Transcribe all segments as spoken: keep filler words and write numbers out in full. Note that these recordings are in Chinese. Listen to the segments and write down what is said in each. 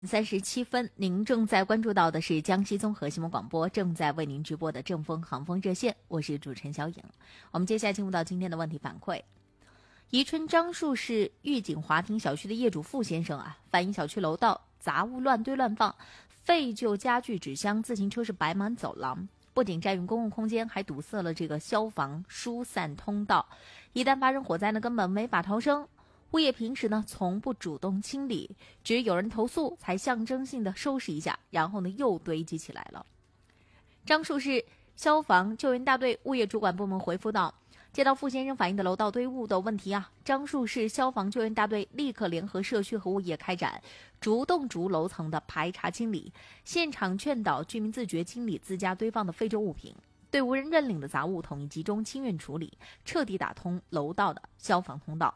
三十七分，您正在关注到的是江西综合新闻广播正在为您直播的正风航风热线，我是主持人小颖。我们接下来进入到今天的问题反馈。宜春樟树市御景华庭小区的业主付先生啊，反映小区楼道杂物乱堆乱放，废旧家具、纸箱、自行车是摆满走廊，不仅占用公共空间，还堵塞了这个消防疏散通道。一旦发生火灾呢，根本没法逃生。物业平时呢从不主动清理，只有人投诉才象征性的收拾一下，然后呢又堆积起来了。樟树市消防救援大队物业主管部门回复道，接到付先生反映的楼道堆物的问题啊，樟树市消防救援大队立刻联合社区和物业开展逐栋逐楼层的排查清理，现场劝导居民自觉清理自家堆放的废旧物品，对无人认领的杂物统一集中清运处理，彻底打通楼道的消防通道。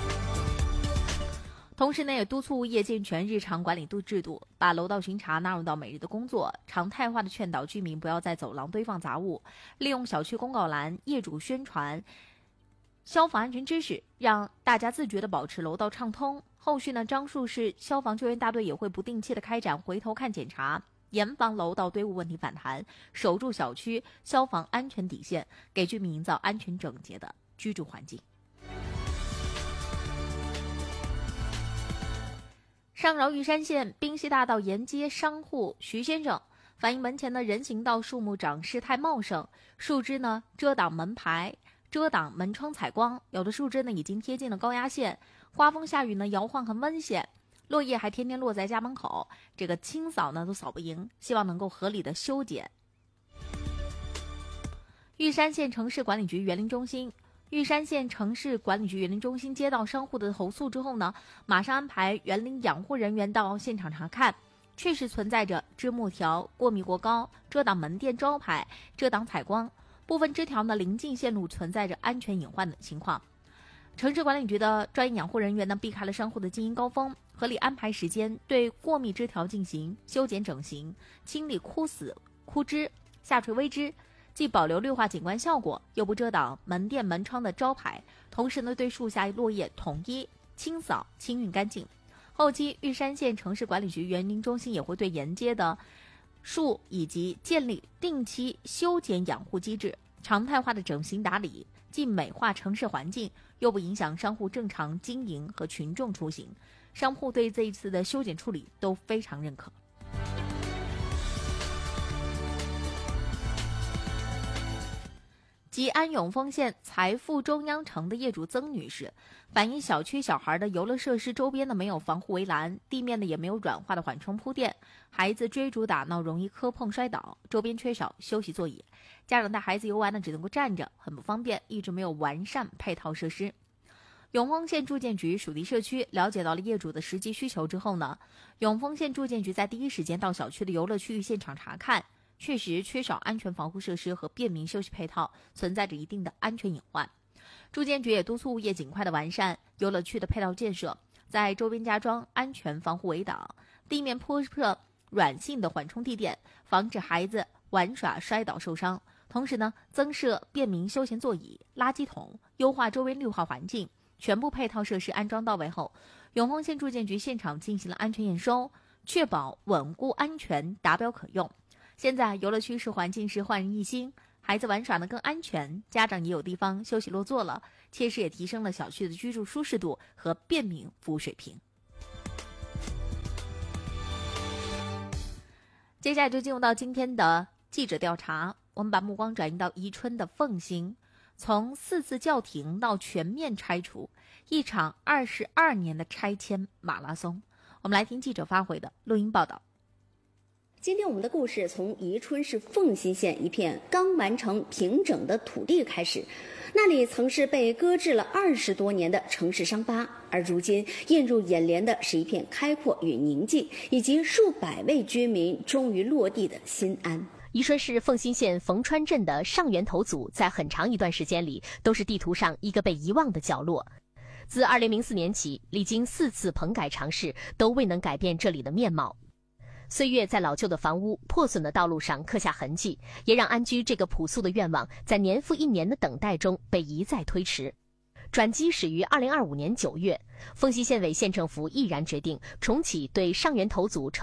同时呢，也督促物业健全日常管理度制度，把楼道巡查纳入到每日的工作，常态化的劝导居民不要在走廊堆放杂物，利用小区公告栏、业主宣传消防安全知识，让大家自觉的保持楼道畅通。后续呢，樟树市消防救援大队也会不定期的开展回头看检查，严防楼道堆物问题反弹，守住小区消防安全底线，给居民营造安全整洁的居住环境。上饶玉山县滨西大道沿街商户徐先生反映，门前的人行道树木长势太茂盛，树枝呢遮挡门牌、遮挡门窗采光，有的树枝呢已经贴近了高压线，刮风下雨呢摇晃很危险，落叶还天天落在家门口，这个清扫呢都扫不赢，希望能够合理的修剪。玉山县城市管理局园林中心玉山县城市管理局园林中心接到商户的投诉之后呢，马上安排园林养护人员到现场查看，确实存在着枝木条过密过高，遮挡门店招牌，遮挡采光，部分枝条呢临近线路，存在着安全隐患的情况。城市管理局的专业养护人员呢，避开了商户的经营高峰，合理安排时间，对过密枝条进行修剪整形，清理枯死枯枝、下垂微枝，既保留绿化景观效果，又不遮挡门店门窗的招牌，同时呢，对树下落叶统一清扫清运干净。后期玉山县城市管理局园林中心也会对沿街的树以及建立定期修剪养护机制，常态化的整形打理，既美化城市环境，又不影响商户正常经营和群众出行。商户对这一次的修剪处理都非常认可。吉安永丰县财富中央城的业主曾女士反映，小区小孩的游乐设施周边呢没有防护围栏，地面呢也没有软化的缓冲铺垫，孩子追逐打闹容易磕碰摔倒，周边缺少休息座椅，家长带孩子游玩呢只能够站着，很不方便，一直没有完善配套设施。永丰县住建局属地社区了解到了业主的实际需求之后呢，永丰县住建局在第一时间到小区的游乐区域现场查看，确实缺少安全防护设施和便民休息配套，存在着一定的安全隐患。住建局也督促物业尽快的完善游乐区的配套建设，在周边加装安全防护围挡，地面铺设软性的缓冲地垫，防止孩子玩耍摔倒受伤。同时呢，增设便民休闲座椅、垃圾桶，优化周边绿化环境，全部配套设施安装到位后，永丰县住建局现场进行了安全验收，确保稳固安全达标可用。现在游乐区是环境是焕然一新，孩子玩耍呢更安全，家长也有地方休息落座了，切实也提升了小区的居住舒适度和便民服务水平。接下来就进入到今天的记者调查，我们把目光转移到宜春的凤新，从四次叫停到全面拆除，一场二十二年的拆迁马拉松。我们来听记者发回的录音报道。 今天我们的故事从宜春市凤新县一片刚完成平整的土地开始，那里曾是被搁置了二十多年的城市伤疤，而如今映入眼帘的是一片开阔与宁静，以及数百位居民终于落地的心安。 宜春市凤新县冯川镇的上源头组在很长一段时间里都是地图上一个被遗忘的角落。自二零零四年起，历经四次棚改尝试，都未能改变这里的面貌。岁月在老旧的房屋、破损的道路上刻下痕迹，也让安居这个朴素的愿望在年复一年的等待中被一再推迟。 转机始于二零二五年九月。凤溪县委县政府毅然决定重启对上源头组